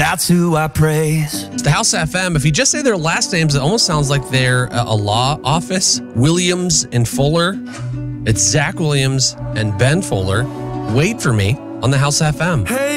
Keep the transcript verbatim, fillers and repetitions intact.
that's who I praise. It's the House F M. If you just say their last names, it almost sounds like they're a law office. Williams and Fuller. It's Zach Williams and Ben Fuller. Wait for me on the House F M. Hey.